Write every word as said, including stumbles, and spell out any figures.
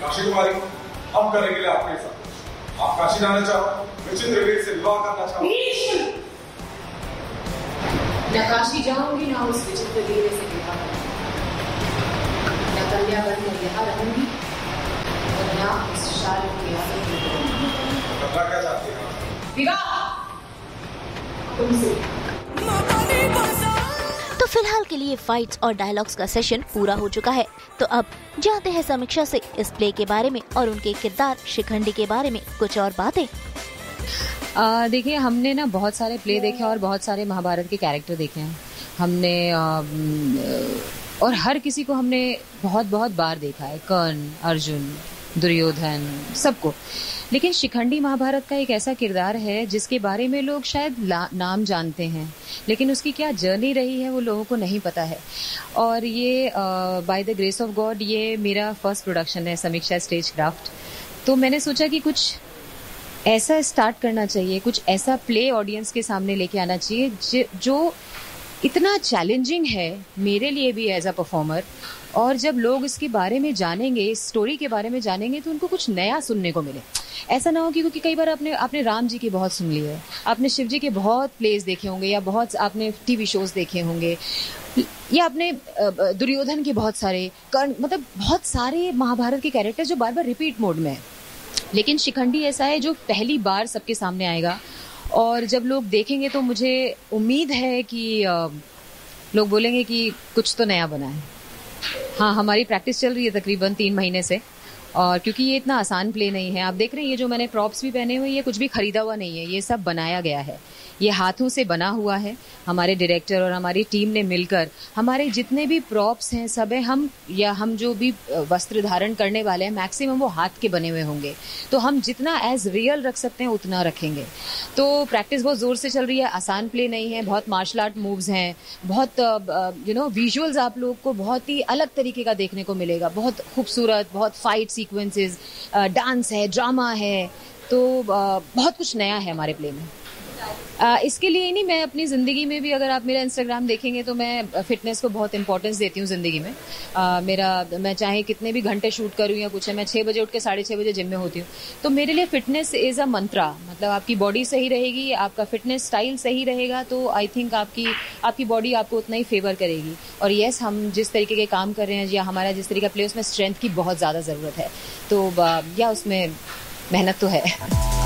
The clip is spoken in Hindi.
काशी कुमारी, हम करेंगे आपके साथ। आप काशी जाना चाहो, विचित्र वेद से विवाह करना चाहो। न काशी जाऊंगी, ना उस विचित्र वेद से विवाह करूंगी, न कन्यावन में यहाँ रहूंगी और ना उस शाल के आगे करना क्या चाहती है? विवाह तुमसे। तो फिलहाल के लिए फाइट्स और डायलॉग्स का सेशन पूरा हो चुका है। तो अब जानते हैं समीक्षा से इस प्ले के बारे में और उनके किरदार शिखंडी के बारे में कुछ और बातें। देखिए, हमने ना बहुत सारे प्ले देखे और बहुत सारे महाभारत के कैरेक्टर देखे हैं हमने, आ, और हर किसी को हमने बहुत बहुत बार देखा है, कर्ण, अर्जुन, दुर्योधन, सबको। लेकिन शिखंडी महाभारत का एक ऐसा किरदार है जिसके बारे में लोग शायद नाम जानते हैं, लेकिन उसकी क्या जर्नी रही है वो लोगों को नहीं पता है। और ये by the grace of God ये मेरा फर्स्ट प्रोडक्शन है, समीक्षा स्टेज क्राफ्ट। तो मैंने सोचा कि कुछ ऐसा स्टार्ट करना चाहिए, कुछ ऐसा प्ले ऑडियंस के सामने लेके आना चाहिए जो इतना चैलेंजिंग है मेरे लिए भी एज अ परफॉर्मर। और जब लोग इसके बारे में जानेंगे, इस स्टोरी के बारे में जानेंगे, तो उनको कुछ नया सुनने को मिले। ऐसा ना हो कि क्योंकि कई बार आपने आपने राम जी की बहुत सुन ली है, आपने शिव जी के बहुत प्लेस देखे होंगे, या बहुत आपने टीवी शोज देखे होंगे, या आपने दुर्योधन के बहुत सारे, कर्ण, मतलब बहुत सारे महाभारत के कैरेक्टर जो बार बार रिपीट मोड में है। लेकिन शिखंडी ऐसा है जो पहली बार सबके सामने आएगा, और जब लोग देखेंगे तो मुझे उम्मीद है कि लोग बोलेंगे कि कुछ तो नया बना है। हाँ, हमारी प्रैक्टिस चल रही है तकरीबन तीन महीने से, और क्योंकि ये इतना आसान प्ले नहीं है। आप देख रहे हैं ये जो मैंने प्रॉप्स भी पहने हुए, ये कुछ भी खरीदा हुआ नहीं है, ये सब बनाया गया है, ये हाथों से बना हुआ है। हमारे डायरेक्टर और हमारी टीम ने मिलकर हमारे जितने भी प्रॉप्स हैं सब है हम या हम जो भी वस्त्र धारण करने वाले हैं मैक्सिमम वो हाथ के बने हुए होंगे। तो हम जितना एज रियल रख सकते हैं उतना रखेंगे। तो प्रैक्टिस बहुत जोर से चल रही है, आसान प्ले नहीं है, बहुत मार्शल आर्ट मूव्स हैं, बहुत यू नो विजुअल्स आप लोग को बहुत ही अलग तरीके का देखने को मिलेगा, बहुत खूबसूरत, बहुत फाइट सीक्वेंसेस, डांस है, ड्रामा है, तो बहुत कुछ नया है हमारे प्ले में। आ, इसके लिए ही नहीं, मैं अपनी ज़िंदगी में भी अगर आप मेरा इंस्टाग्राम देखेंगे तो मैं फिटनेस को बहुत इंपॉर्टेंस देती हूँ ज़िंदगी में। आ, मेरा मैं चाहे कितने भी घंटे शूट करूँ या कुछ है, मैं छः बजे उठ के साढ़े छः बजे जिम में होती हूँ। तो मेरे लिए फिटनेस इज़ अ मंत्रा, मतलब आपकी बॉडी सही रहेगी, आपका फिटनेस स्टाइल सही रहेगा, तो आई थिंक आपकी आपकी बॉडी आपको उतना ही फेवर करेगी। और येस, हम जिस तरीके के काम कर रहे हैं या हमारा जिस तरीके का प्ले, उसमें स्ट्रेंथ की बहुत ज़्यादा ज़रूरत है, तो या उसमें मेहनत तो है।